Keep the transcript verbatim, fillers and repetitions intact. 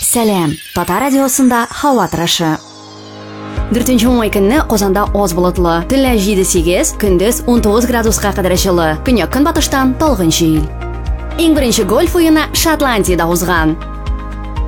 Салам, Татар радиосында һава торышы. дүртенче май көнне Казанда аз болытлы. Төнлә җиде сигез, көндез он тугыз градуска кадәр җылы. Көньяк көнбатыштан талгын җил. Иң беренче гольф уены Шотландиядә узган.